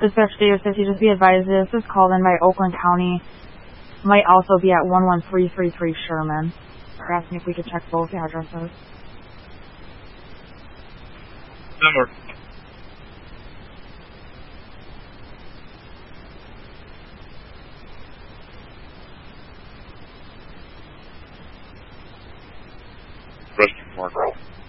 Dispatch Davis 50, just be advised this is called in by Oakland County. Might also be at 11333 Sherman. They're asking if we could check both addresses. Number. Rescue Mark.